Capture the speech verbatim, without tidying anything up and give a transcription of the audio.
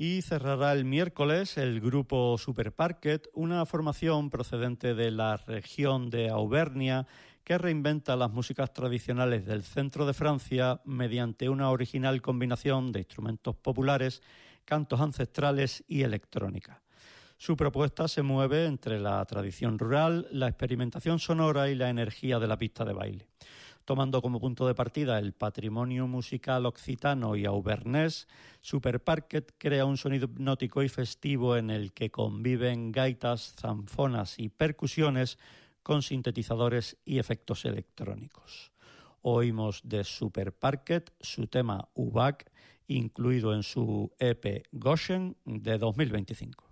Y cerrará el miércoles el grupo Superparket, una formación procedente de la región de Auvernia que reinventa las músicas tradicionales del centro de Francia mediante una original combinación de instrumentos populares, cantos ancestrales y electrónica. Su propuesta se mueve entre la tradición rural, la experimentación sonora y la energía de la pista de baile. Tomando como punto de partida el patrimonio musical occitano y auvernés, Superparket crea un sonido hipnótico y festivo en el que conviven gaitas, zanfonas y percusiones con sintetizadores y efectos electrónicos. Oímos de Superparket su tema U B A C, incluido en su E P Goshen de dos mil veinticinco.